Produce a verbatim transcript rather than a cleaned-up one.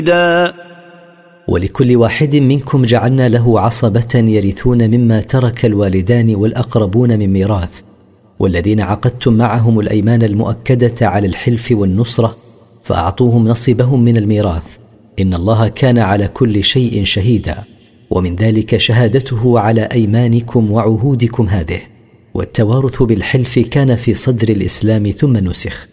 ولكل واحد منكم جعلنا له عصبة يرثون مما ترك الوالدان والأقربون من ميراث، والذين عقدتم معهم الأيمان المؤكدة على الحلف والنصرة فأعطوهم نصيبهم من الميراث، إن الله كان على كل شيء شهيدا. ومن ذلك شهادته على أيمانكم وعهودكم هذه. والتوارث بالحلف كان في صدر الإسلام ثم نسخ،